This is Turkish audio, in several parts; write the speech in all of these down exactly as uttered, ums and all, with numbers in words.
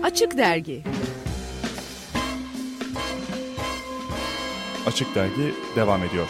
Açık Dergi. Açık Dergi devam ediyor.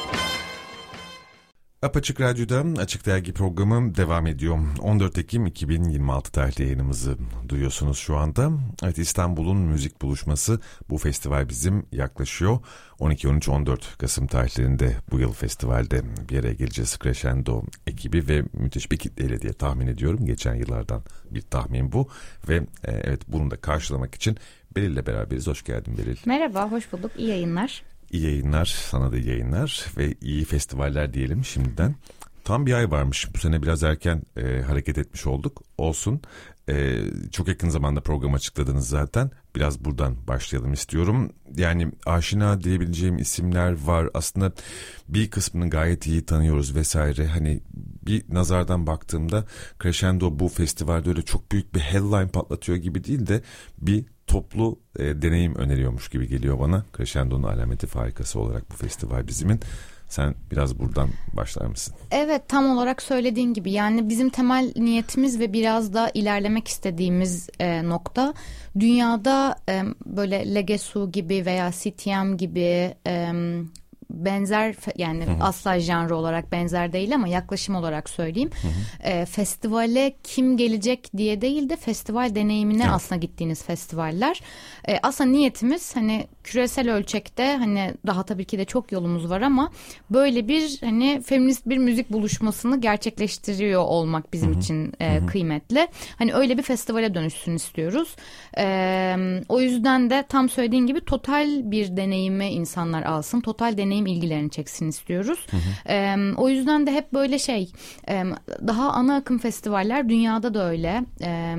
Apaçık Radyo'da Açık Dergi programı devam ediyor. on dört Ekim iki bin yirmi altı tarihli yayınımızı duyuyorsunuz şu anda. Evet, İstanbul'un müzik buluşması, bu festival bizim yaklaşıyor. on iki, on üç, on dört Kasım tarihlerinde bu yıl festivalde bir araya geleceğiz. Crescendo ekibi ve müthiş bir kitleyle diye tahmin ediyorum. Geçen yıllardan bir tahmin bu. Ve e, evet, bunu da karşılamak için Beril'le beraberiz. Hoş geldin Beril. Merhaba, hoş bulduk. İyi yayınlar. İyi yayınlar, sana da iyi yayınlar ve iyi festivaller diyelim şimdiden. Tam bir ay varmış, bu sene biraz erken e, hareket etmiş olduk. Olsun, e, çok yakın zamanda program açıkladınız zaten. Biraz buradan başlayalım istiyorum. Yani aşina diyebileceğim isimler var. Aslında bir kısmını gayet iyi tanıyoruz vesaire. Hani bir nazardan baktığımda Crescendo bu festivalde öyle çok büyük bir headline patlatıyor gibi değil de bir toplu e, deneyim öneriyormuş gibi geliyor bana. Crescendo'nun alameti farikası olarak bu festival bizim'in. Sen biraz buradan başlar mısın? Evet, tam olarak söylediğin gibi. Yani bizim temel niyetimiz ve biraz da ilerlemek istediğimiz e, nokta dünyada e, böyle Legesu gibi veya C T M gibi e, benzer, yani hı hı. asla janrı olarak benzer değil ama yaklaşım olarak söyleyeyim. Hı hı. E, festivale kim gelecek diye değil de festival deneyimine evet. aslında gittiğiniz festivaller. E, aslında niyetimiz hani küresel ölçekte, hani daha tabii ki de çok yolumuz var ama böyle bir hani feminist bir müzik buluşmasını gerçekleştiriyor olmak bizim hı hı. için e, hı hı. kıymetli. Hani öyle bir festivale dönüşsün istiyoruz. E, o yüzden de tam söylediğin gibi total bir deneyimi insanlar alsın. Total deneyim ilgilerini çeksin istiyoruz. Hı hı. E, o yüzden de hep böyle şey e, daha ana akım festivaller, dünyada da öyle. E,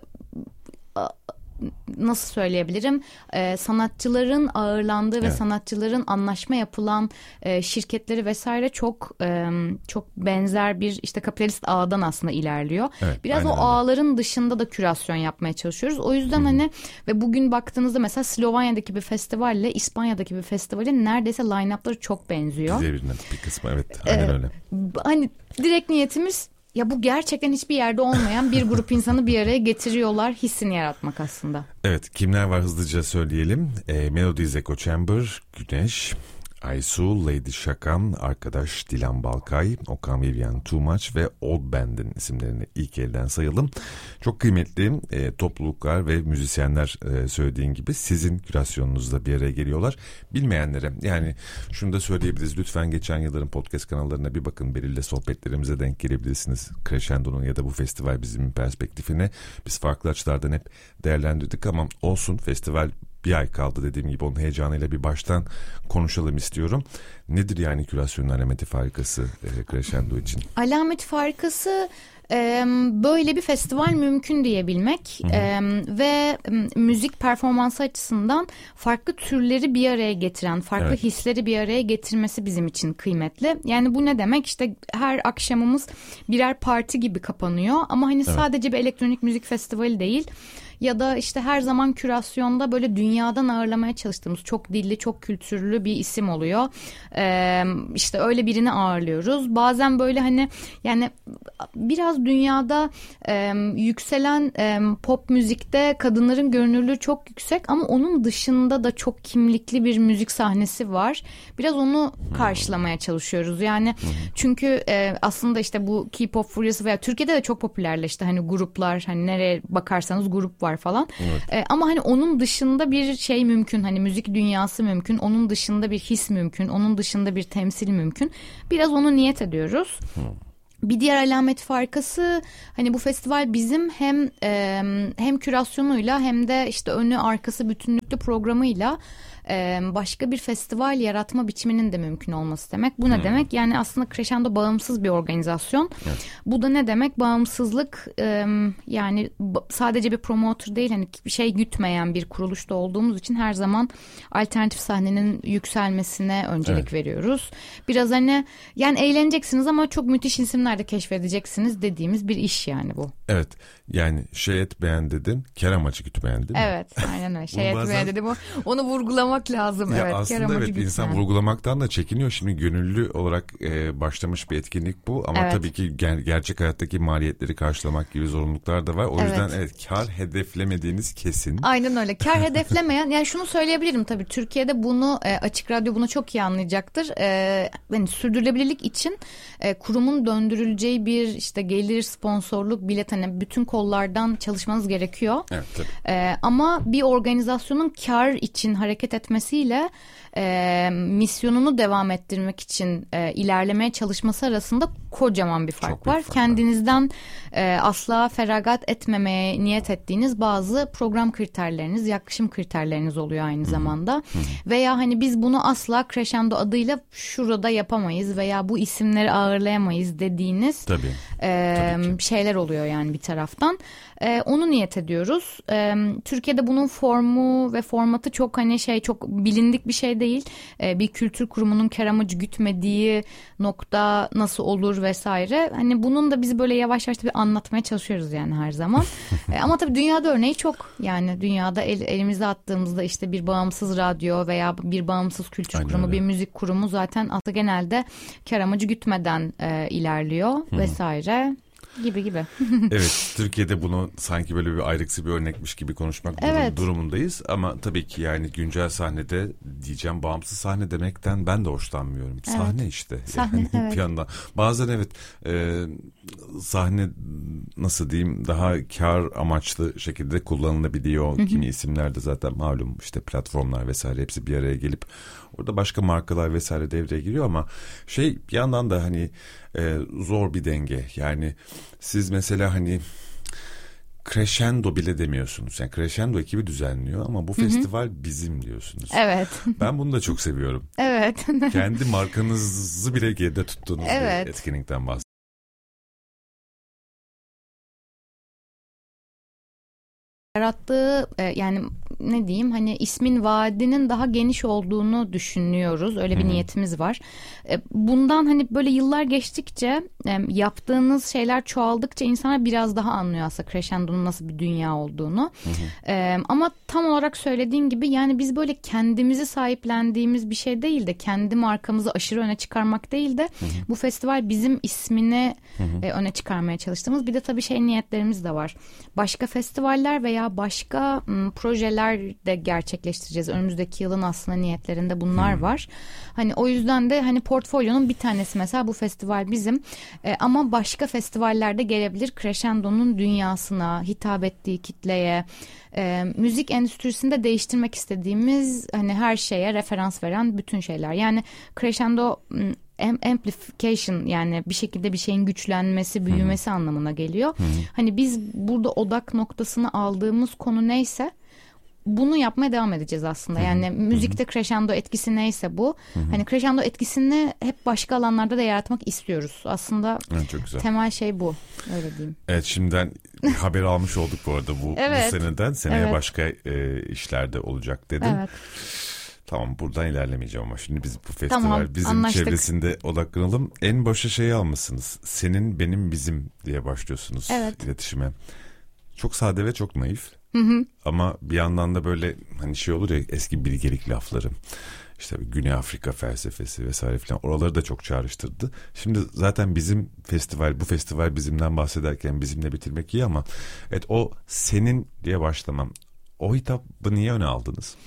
nasıl söyleyebilirim? Ee, sanatçıların ağırlandığı evet. ve sanatçıların anlaşma yapılan e, şirketleri vesaire çok e, çok benzer bir işte kapitalist ağdan aslında ilerliyor. Evet, biraz o öyle. Ağların dışında da kürasyon yapmaya çalışıyoruz. O yüzden Hı-hı. hani ve bugün baktığınızda mesela Slovanya'daki bir festivalle İspanya'daki bir festivalin neredeyse line-up'ları çok benziyor. Birbirine bir kısmı evet. Aynen ee, öyle. Hani direkt niyetimiz, ya bu gerçekten hiçbir yerde olmayan bir grup insanı bir araya getiriyorlar hissini yaratmak aslında. Evet, kimler var hızlıca söyleyelim. E, Melodies Echo Chamber, Güneş, Aysu, Lady Şakam, arkadaş Dilan Balkay, Okan Vivian Too Much ve Old Band'in isimlerini ilk elden sayalım. Çok kıymetli e, topluluklar ve müzisyenler e, söylediğin gibi sizin kürasyonunuzda bir araya geliyorlar. Bilmeyenlere yani şunu da söyleyebiliriz. Lütfen geçen yılların podcast kanallarına bir bakın. Beril'le sohbetlerimize denk gelebilirsiniz. Crescendo'nun ya da bu festival bizim perspektifine biz farklı açılardan hep değerlendirdik ama olsun, festival bir ay kaldı dediğim gibi, onun heyecanıyla bir baştan konuşalım istiyorum. Nedir yani kürasyonun alameti farikası e, Crescendo için? Alameti farikası e, böyle bir festival mümkün diyebilmek e, ve müzik performansı açısından farklı türleri bir araya getiren, farklı evet. hisleri bir araya getirmesi bizim için kıymetli. Yani bu ne demek? İşte her akşamımız birer parti gibi kapanıyor ama hani evet. sadece bir elektronik müzik festivali değil. Ya da işte her zaman kürasyonda böyle dünyadan ağırlamaya çalıştığımız çok dilli, çok kültürlü bir isim oluyor. Ee, işte öyle birini ağırlıyoruz. Bazen böyle hani yani biraz dünyada e, yükselen e, pop müzikte kadınların görünürlüğü çok yüksek ama onun dışında da çok kimlikli bir müzik sahnesi var. Biraz onu karşılamaya çalışıyoruz. Yani çünkü e, aslında işte bu K-pop furyası veya Türkiye'de de çok popülerleşti. Hani gruplar, hani nereye bakarsanız grup var falan. Evet. E, ama hani onun dışında bir şey mümkün. Hani müzik dünyası mümkün. Onun dışında bir his mümkün. Onun dışında bir temsil mümkün. Biraz onu niyet ediyoruz. Hmm. Bir diğer alamet farkası, hani bu festival bizim hem e, hem kürasyonuyla hem de işte önü arkası bütünlüklü programıyla e, başka bir festival yaratma biçiminin de mümkün olması demek. Bu ne hmm. demek? Yani aslında Crescendo bağımsız bir organizasyon. Evet. Bu da ne demek? Bağımsızlık e, yani sadece bir promoter değil, hani bir şey gütmeyen bir kuruluşta olduğumuz için her zaman alternatif sahnenin yükselmesine öncelik evet. veriyoruz. Biraz hani yani eğleneceksiniz ama çok müthiş isimler de keşfedeceksiniz dediğimiz bir iş yani bu. Evet, yani şey et beğen dedin, kar amacı güt beğen değil mi? Evet, aynen öyle. Şey et beğen dedim, onu vurgulamak vurgulamak lazım. Ya evet, aslında evet insan vurgulamaktan da çekiniyor. Şimdi gönüllü olarak e, başlamış bir etkinlik bu ama evet. tabii ki ger- gerçek hayattaki maliyetleri karşılamak gibi zorunluluklar da var. O evet. yüzden evet kar hedeflemediğiniz kesin. Aynen öyle. Kar hedeflemeyen yani şunu söyleyebilirim tabii Türkiye'de bunu e, Açık Radyo bunu çok iyi anlayacaktır. E, yani sürdürülebilirlik için e, kurumun döndürüleceği bir işte gelir, sponsorluk, bilet hani bütün kollardan çalışmanız gerekiyor. Evet tabii. E, ama bir organizasyonun kar için hareket etmesiyle e, misyonunu devam ettirmek için e, ilerlemeye çalışması arasında kocaman bir fark Çok var. Fark Kendinizden e, asla feragat etmemeye niyet ettiğiniz bazı program kriterleriniz, yaklaşım kriterleriniz oluyor aynı Hı-hı. zamanda. Hı-hı. Veya hani biz bunu asla Crescendo adıyla şurada yapamayız veya bu isimleri ağırlayamayız dediğiniz Tabii. E, Tabii şeyler oluyor yani bir taraftan. E, onu niyet ediyoruz. E, Türkiye'de bunun formu ve formatı çok hani şey çok bilindik bir şey değil. E, bir kültür kurumunun kar amacı gütmediği nokta nasıl olur vesaire. Hani bunun da biz böyle yavaş yavaş bir anlatmaya çalışıyoruz yani her zaman. e, ama tabii dünyada örneği çok. Yani dünyada el, elimize attığımızda işte bir bağımsız radyo veya bir bağımsız kültür Aynen kurumu, öyle. bir müzik kurumu zaten aslında genelde kar amacı gütmeden e, ilerliyor Hı-hı. vesaire. Gibi gibi. Evet, Türkiye'de bunu sanki böyle bir ayrıksı bir örnekmiş gibi konuşmak evet. durumundayız. Ama tabii ki yani güncel sahnede diyeceğim bağımsız sahne demekten ben de hoşlanmıyorum. Evet. Sahne işte. Sahne, yani evet. bir yandan. Bazen evet e, sahne nasıl diyeyim daha kar amaçlı şekilde kullanılabiliyor. Hı-hı. Kimi isimler de zaten malum işte platformlar vesaire hepsi bir araya gelip orada başka markalar vesaire devreye giriyor ama şey bir yandan da hani e, zor bir denge. Yani siz mesela hani Crescendo bile demiyorsunuz. Yani Crescendo ekibi düzenliyor ama bu Hı-hı. festival bizim diyorsunuz. Evet. Ben bunu da çok seviyorum. Evet. Kendi markanızı bile geride tuttuğunuz evet. bir etkinlikten bahsediyorum. Yarattığı yani ne diyeyim hani ismin vaadinin daha geniş olduğunu düşünüyoruz. Öyle bir Hı-hı. niyetimiz var. Bundan hani böyle yıllar geçtikçe yaptığınız şeyler çoğaldıkça insanlar biraz daha anlıyor aslında Crescendo'nun nasıl bir dünya olduğunu. Ee, ama tam olarak söylediğin gibi yani biz böyle kendimizi sahiplendiğimiz bir şey değil de kendi markamızı aşırı öne çıkarmak değil de Hı-hı. bu festival bizim ismini e, öne çıkarmaya çalıştığımız bir de tabii şey niyetlerimiz de var. Başka festivaller veya başka m, projeler de gerçekleştireceğiz. Önümüzdeki yılın aslında niyetlerinde bunlar hmm. var. Hani o yüzden de hani portfolyonun bir tanesi mesela bu festival bizim. E, ama başka festivallerde gelebilir. Crescendo'nun dünyasına, hitap ettiği kitleye, e, müzik endüstrisinde değiştirmek istediğimiz hani her şeye referans veren bütün şeyler. Yani Crescendo amplification yani bir şekilde bir şeyin güçlenmesi, büyümesi Hı-hı. anlamına geliyor. Hı-hı. Hani biz burada odak noktasını aldığımız konu neyse bunu yapmaya devam edeceğiz aslında. Hı-hı. Yani müzikte Hı-hı. crescendo etkisi neyse bu. Hı-hı. Hani crescendo etkisini hep başka alanlarda da yaratmak istiyoruz. Aslında evet, çok güzel. Temel şey bu. Öyle diyeyim. Evet şimdiden haber almış olduk bu arada bu, evet. bu seneden. Seneye evet. başka e, işlerde olacak dedin. Evet. Tamam buradan ilerlemeyeceğim ama şimdi biz bu festival tamam, bizim anlaştık. Çevresinde odaklanalım. En başa şeyi almışsınız. Senin, benim, bizim diye başlıyorsunuz evet. iletişime. Çok sade ve çok naif. Hı hı. Ama bir yandan da böyle hani şey olur ya eski bilgelik lafları. İşte Güney Afrika felsefesi vesaire falan oraları da çok çağrıştırdı. Şimdi zaten bizim festival bu festival bizimden bahsederken bizimle bitirmek iyi ama evet o senin diye başlamam. O hitabı niye öne aldınız?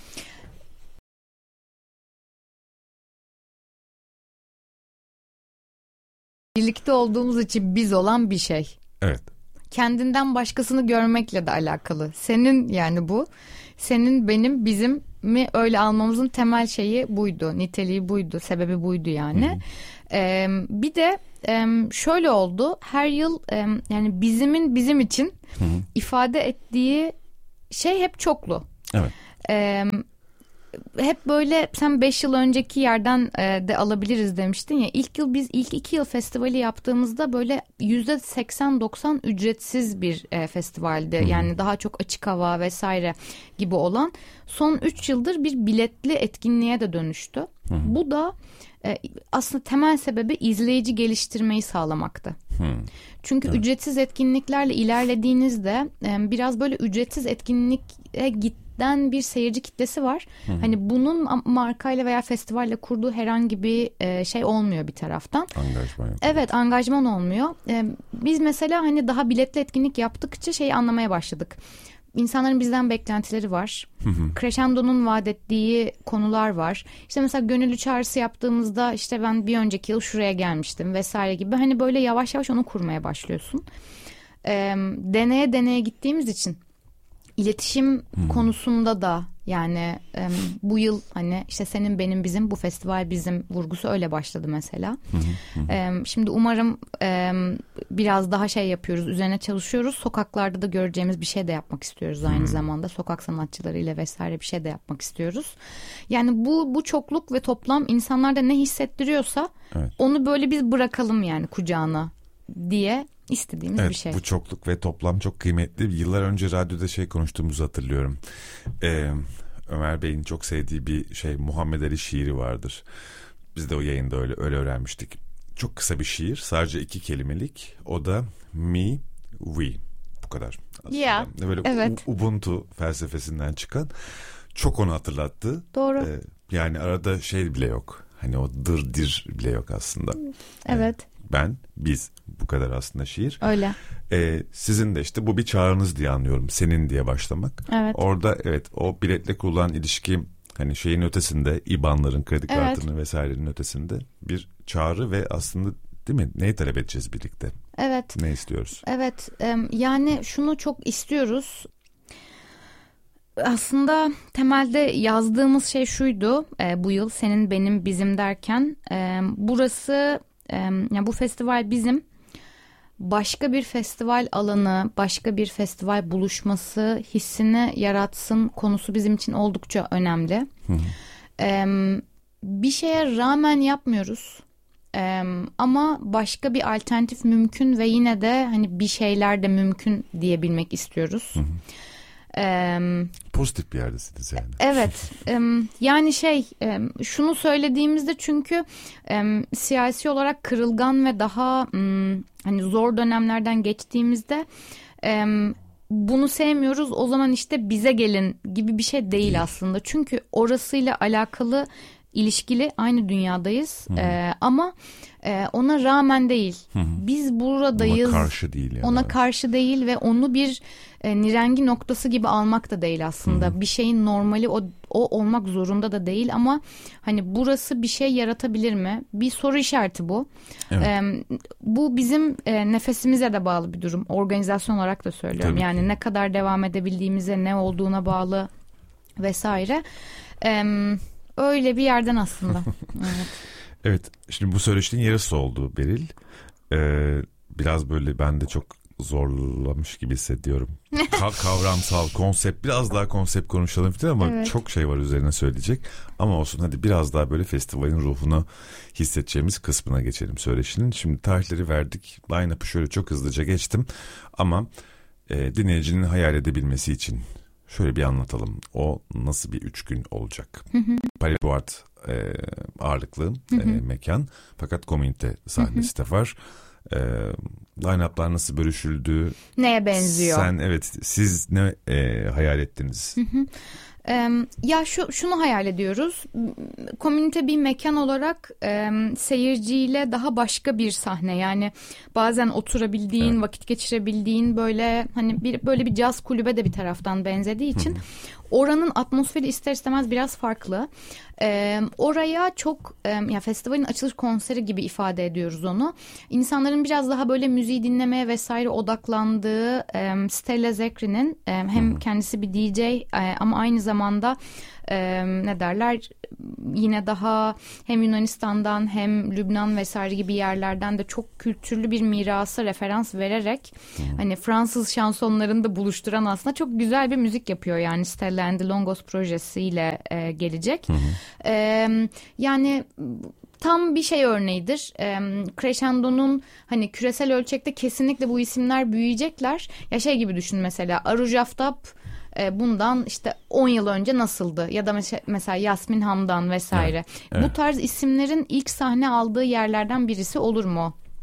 Birlikte olduğumuz için biz olan bir şey. Evet. Kendinden başkasını görmekle de alakalı. Senin yani bu. Senin, benim, bizim mi öyle almamızın temel şeyi buydu. Niteliği buydu. Sebebi buydu yani. Ee, bir de e, şöyle oldu. Her yıl e, yani bizimin bizim için Hı-hı. ifade ettiği şey hep çoklu. Evet. Ee, hep böyle sen beş yıl önceki yerden e, de alabiliriz demiştin ya. İlk yıl biz ilk iki yıl festivali yaptığımızda böyle yüzde seksen doksan ücretsiz bir e, festivaldi. Hmm. Yani daha çok açık hava vesaire gibi olan. Son üç yıldır bir biletli etkinliğe de dönüştü. Hmm. Bu da e, aslında temel sebebi izleyici geliştirmeyi sağlamaktı. Hmm. Çünkü evet. ücretsiz etkinliklerle ilerlediğinizde e, biraz böyle ücretsiz etkinliğe git cidden bir seyirci kitlesi var. Hı hı. Hani bunun markayla veya festivalle kurduğu herhangi bir e, şey olmuyor bir taraftan. Angajman yok. Evet, angajman olmuyor. E, biz mesela hani daha biletli etkinlik yaptıkça şeyi anlamaya başladık. İnsanların bizden beklentileri var. Hı hı. Crescendo'nun vaat ettiği konular var. İşte mesela gönüllü çağrısı yaptığımızda işte ben bir önceki yıl şuraya gelmiştim vesaire gibi. Hani böyle yavaş yavaş onu kurmaya başlıyorsun. Ee, deneye deneye gittiğimiz için iletişim hmm. konusunda da yani e, bu yıl hani işte senin benim bizim bu festival bizim vurgusu öyle başladı mesela. Hmm. Hmm. E, şimdi umarım e, biraz daha şey yapıyoruz, üzerine çalışıyoruz. Sokaklarda da göreceğimiz bir şey de yapmak istiyoruz aynı hmm. zamanda. Sokak sanatçılarıyla vesaire bir şey de yapmak istiyoruz. Yani bu bu çokluk ve toplam insanlarda ne hissettiriyorsa evet. onu böyle biz bırakalım yani kucağına diye İstediğimiz evet, bir şey. Bu çokluk ve toplam çok kıymetli. Yıllar önce radyoda şey konuştuğumuzu hatırlıyorum. Ee, Ömer Bey'in çok sevdiği bir şey Muhammed Ali şiiri vardır. Biz de o yayında öyle öyle öğrenmiştik. Çok kısa bir şiir. Sadece iki kelimelik. O da me, we. Bu kadar. Aslında. Yeah, böyle evet. Ubuntu felsefesinden çıkan. Çok onu hatırlattı. Doğru. Ee, yani arada şey bile yok. Hani o dır dir bile yok aslında. Evet. Ee, ben, biz. Bu kadar aslında şiir. Öyle. Ee, sizin de işte bu bir çağrınız diye anlıyorum. Senin diye başlamak. Evet. Orada evet o biletle kurulan ilişki hani şeyin ötesinde İ B A N'ların kredi evet. kartının vesairenin ötesinde bir çağrı ve aslında değil mi? Neyi talep edeceğiz birlikte? Evet. Ne istiyoruz? Evet. Yani şunu çok istiyoruz. Aslında temelde yazdığımız şey şuydu e, bu yıl senin benim bizim derken e, burası e, yani bu festival bizim başka bir festival alanı, başka bir festival buluşması hissini yaratsın konusu bizim için oldukça önemli. Hı hı. E, bir şeye rağmen yapmıyoruz. E, ama başka bir alternatif mümkün ve yine de hani bir şeyler de mümkün diyebilmek istiyoruz. Hı hı. Ee, Pozitif bir yerdesiniz yani. Evet. e, yani şey e, şunu söylediğimizde çünkü e, siyasi olarak kırılgan ve daha m, hani zor dönemlerden geçtiğimizde e, bunu sevmiyoruz o zaman işte bize gelin gibi bir şey değil, değil. aslında. Çünkü orasıyla alakalı ilişkili aynı dünyadayız e, ama e, ona rağmen değil. Hı hı. Biz buradayız. Ona karşı değil. Yani. Ona karşı değil ve onu bir e, nirengi noktası gibi almak da değil aslında. Hı hı. Bir şeyin normali o, o olmak zorunda da değil ama hani burası bir şey yaratabilir mi? Bir soru işareti bu. Evet. E, bu bizim e, nefesimize de bağlı bir durum. Organizasyon olarak da söylüyorum. Tabii yani ki. Ne kadar devam edebildiğimize, ne olduğuna bağlı vesaire. Evet. Öyle bir yerden aslında. Evet. Evet. Şimdi bu söyleştiğin yarısı oldu Beril. Ee, biraz böyle ben de çok zorlamış gibi hissediyorum. Ka- kavramsal, konsept. Biraz daha konsept konuşalım falan ama evet. çok şey var üzerine söyleyecek. Ama olsun hadi biraz daha böyle festivalin ruhunu hissedeceğimiz kısmına geçelim söyleşinin. Şimdi tarihleri verdik. Line-up'ı şöyle çok hızlıca geçtim. Ama e, dinleyicinin hayal edebilmesi için şöyle bir anlatalım. O nasıl bir üç gün olacak? Hı hı. Paris Board e, ağırlıklı hı hı. E, mekan. Fakat komünite sahnesi hı hı. de var. E, line-up'lar nasıl bölüşüldü? Neye benziyor? Sen evet siz ne e, hayal ettiniz? Hı hı. Ee, ya şu şunu hayal ediyoruz. Komünite bir mekan olarak e, seyirciyle daha başka bir sahne. Yani bazen oturabildiğin, evet. vakit geçirebildiğin böyle hani bir böyle bir caz kulübe de bir taraftan benzediği için oranın atmosferi ister istemez biraz farklı. Ee, oraya çok e, ya festivalin açılış konseri gibi ifade ediyoruz onu. İnsanların biraz daha böyle müziği dinlemeye vesaire odaklandığı e, Stella Zekri'nin e, hem kendisi bir D J e, ama aynı zamanda e, ne derler yine daha hem Yunanistan'dan hem Lübnan vesaire gibi yerlerden de çok kültürlü bir mirasa referans vererek hani Fransız şansonlarını da buluşturan aslında çok güzel bir müzik yapıyor yani Stella and the Longos projesiyle e, gelecek. Hı hı. E, yani tam bir şey örneğidir. E, Crescendo'nun hani küresel ölçekte kesinlikle bu isimler büyüyecekler. Ya şey gibi düşün mesela Aruj Aftap e, bundan işte on yıl önce nasıldı? Ya da mesela, mesela Yasmin Hamdan vesaire. Evet, evet. Bu tarz isimlerin ilk sahne aldığı yerlerden birisi olur mu?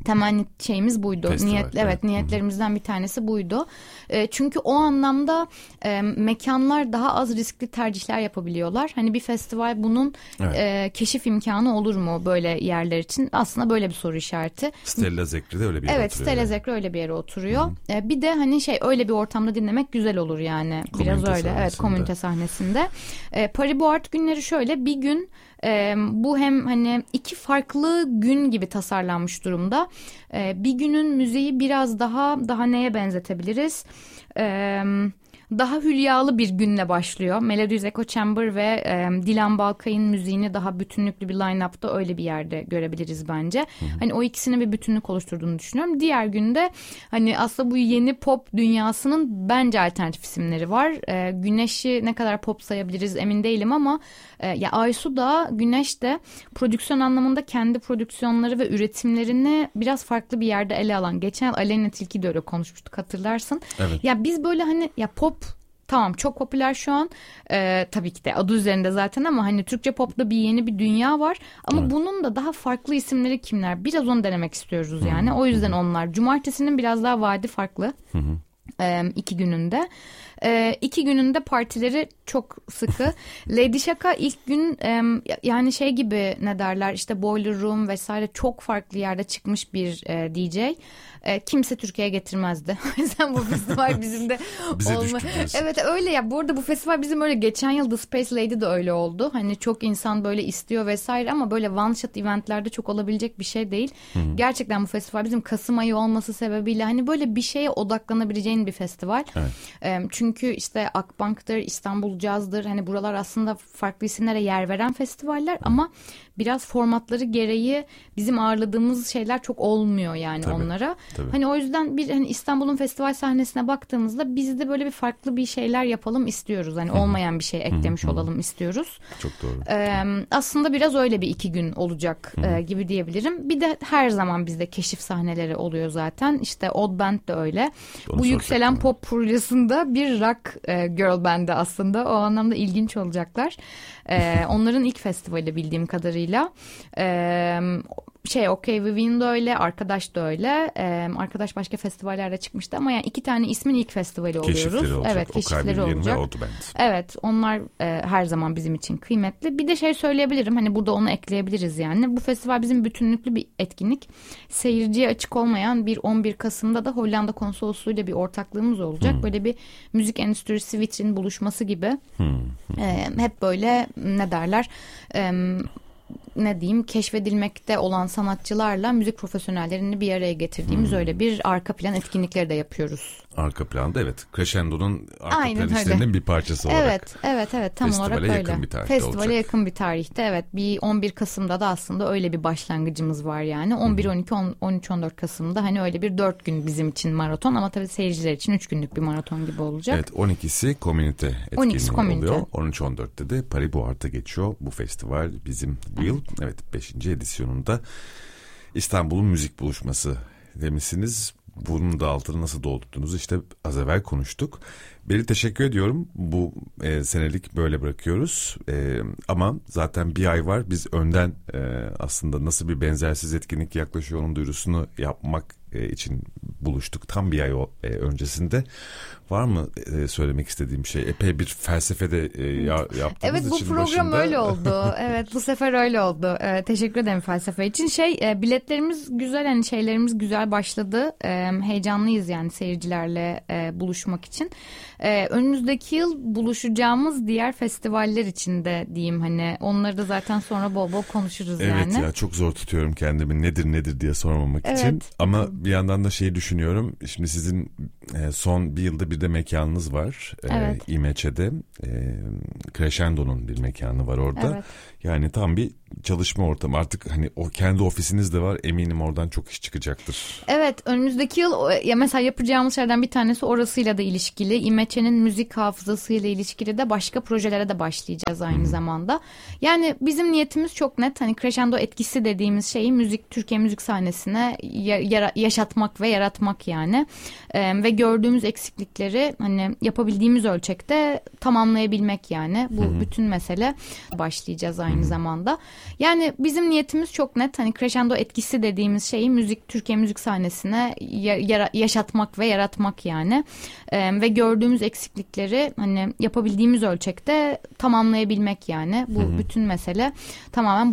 temel şeyimiz buydu. Festival, Niyet, evet, evet. niyetlerimizden bir tanesi buydu. E, çünkü o anlamda e, mekanlar daha az riskli tercihler yapabiliyorlar. Hani bir festival bunun evet. e, keşif imkanı olur mu böyle yerler için? Aslında böyle bir soru işareti. Stella Zekri de öyle bir yere evet, oturuyor. Evet, Stella Zekri öyle bir yere oturuyor. E, bir de hani şey öyle bir ortamda dinlemek güzel olur yani. Komünite Biraz öyle. Sahnesinde. Evet, komünite sahnesinde. E, Paris Bu Art günleri şöyle bir gün e, bu hem hani iki farklı gün gibi tasarlanmış durumda. E, bir günün müziği biraz daha daha neye benzetebiliriz? Eee Daha hülyalı bir günle başlıyor. Melodies Echo Chamber ve e, Dilan Balkay'ın müziğini daha bütünlüklü bir line-up'ta öyle bir yerde görebiliriz bence. Hı hı. Hani o ikisinin bir bütünlük oluşturduğunu düşünüyorum. Diğer günde hani aslında bu yeni pop dünyasının bence alternatif isimleri var. E, Güneş'i ne kadar pop sayabiliriz emin değilim ama e, ya Aysu da Güneş de prodüksiyon anlamında kendi prodüksiyonları ve üretimlerini biraz farklı bir yerde ele alan. Geçen yıl Aleyna Tilki de öyle konuşmuştuk, hatırlarsın. Evet. Ya biz böyle hani ya pop tamam çok popüler şu an ee, tabii ki de adı üzerinde zaten ama hani Türkçe popta bir yeni bir dünya var ama evet. bunun da daha farklı isimleri kimler, biraz onu denemek istiyoruz yani. Hı-hı. O yüzden Hı-hı. onlar Cumartesinin biraz daha vaadi farklı. Hı-hı. Ee, iki gününde ee, iki gününde partileri çok sıkı. Lady Shaka ilk gün e, yani şey gibi ne derler işte Boiler Room vesaire çok farklı yerde çıkmış bir e, D J. E, kimse Türkiye'ye getirmezdi. O yüzden bu festival bizim de bize olma. Evet öyle ya. Bu arada bu festival bizim öyle geçen yıl The Space Lady de öyle oldu. Hani çok insan böyle istiyor vesaire ama böyle one shot eventlerde çok olabilecek bir şey değil. Hı-hı. Gerçekten bu festival bizim Kasım ayı olması sebebiyle hani böyle bir şeye odaklanabileceğin bir festival. Evet. E, çünkü işte Akbank'tır, İstanbul Caz'dır. Hani buralar aslında farklı isimlere yer veren festivaller Hı. ama biraz formatları gereği bizim ağırladığımız şeyler çok olmuyor yani tabii, onlara. Tabii. Hani o yüzden bir hani İstanbul'un festival sahnesine baktığımızda biz de böyle bir farklı bir şeyler yapalım istiyoruz. Hani Hı. olmayan bir şey eklemiş Hı. olalım istiyoruz. Çok doğru. Ee, aslında biraz öyle bir iki gün olacak e, gibi diyebilirim. Bir de her zaman bizde keşif sahneleri oluyor zaten. İşte Odd Band de öyle. Onu Bu yükselen pop furyasında bir rock e, girl band'i aslında. O anlamda ilginç olacaklar. E, onların ilk festivali bildiğim kadarıyla. E, şey Okay Vivian da öyle, Arkadaş da öyle. Ee, Arkadaş başka festivallerde çıkmıştı ama yani iki tane ismin ilk festivali oluyoruz. Keşifleri olacak. Evet, keşifleri Okay olacak. Evet, onlar e, her zaman bizim için kıymetli. Bir de şey söyleyebilirim, hani burada onu ekleyebiliriz yani. Bu festival bizim bütünlüklü bir etkinlik. Seyirciye açık olmayan bir on bir Kasım'da da Hollanda Konsolosluğu'yla bir ortaklığımız olacak. Hmm. Böyle bir müzik endüstrisi vitrin buluşması gibi. Hmm. Ee, hep böyle ne derler... E, ne diyeyim keşfedilmekte olan sanatçılarla müzik profesyonellerini bir araya getirdiğimiz hmm. öyle bir arka plan etkinlikleri de yapıyoruz. Arka planda evet. Crescendo'nun arka Aynen plan işlerinin bir parçası olarak. Evet, evet, evet tam olarak öyle. Festivale yakın bir tarihte Festivale olacak. yakın bir tarihte evet. Bir on bir Kasım'da da aslında öyle bir başlangıcımız var yani. on bir, on iki, on üç, on dört Kasım'da hani öyle bir dört gün bizim için maraton ama tabii seyirciler için üç günlük bir maraton gibi olacak. Evet, on ikisi komünite etkinliği on ikisi komünite. Oluyor. on üç on dörtte de Paris Bu Art'a geçiyor. Bu festival bizim bu yıl evet beşinci edisyonunda İstanbul'un müzik buluşması demişsiniz. Bunun da altını nasıl doldurduğunuzu işte az evvel konuştuk. Beri teşekkür ediyorum. Bu e, senelik böyle bırakıyoruz. E, ama zaten bir ay var. Biz önden e, aslında nasıl bir benzersiz etkinlik yaklaşıyor onun duyurusunu yapmak e, için buluştuk. Tam bir ay o, e, öncesinde. Var mı e, söylemek istediğim şey? Epey bir felsefede e, ya, yaptığımız evet, bu için program başında... öyle oldu. Evet, bu sefer öyle oldu. E, teşekkür ederim felsefe için. Şey e, biletlerimiz güzel, hani şeylerimiz güzel başladı. E, heyecanlıyız yani seyircilerle e, buluşmak için. E, önümüzdeki yıl buluşacağımız diğer festivaller için de diyeyim, hani onları da zaten sonra bol bol konuşuruz evet yani. Evet ya, çok zor tutuyorum kendimi nedir nedir diye sormamak evet. için. Ama bir yandan da şeyi düşünüyorum. Şimdi sizin e, son bir yılda bir de mekanınız var. Evet. E, İMÇ'de. E, Crescendo'nun bir mekanı var orada. Evet. Yani tam bir çalışma ortamı. Artık hani o kendi ofisiniz de var. Eminim oradan çok iş çıkacaktır. Evet, önümüzdeki yıl ya mesela yapacağımız şeylerden bir tanesi orasıyla da ilişkili. İMÇ'nin müzik hafızasıyla ilişkili de başka projelere de başlayacağız aynı hmm. zamanda. Yani bizim niyetimiz çok net. Hani Crescendo etkisi dediğimiz şeyi müzik, Türkiye müzik sahnesine ya, yaşatmak ve yaratmak yani. Ee, ve gördüğümüz eksiklikleri hani yapabildiğimiz ölçekte tamamlayabilmek yani. Bu hmm. bütün mesele. Başlayacağız aynı hmm. zamanda. Yani bizim niyetimiz çok net. Hani crescendo etkisi dediğimiz şeyi müzik, Türkiye müzik sahnesine ya, yaşatmak ve yaratmak yani. Ee, ve gördüğümüz eksiklikleri hani yapabildiğimiz ölçekte tamamlayabilmek yani. Bu hı hı. bütün mesele tamamen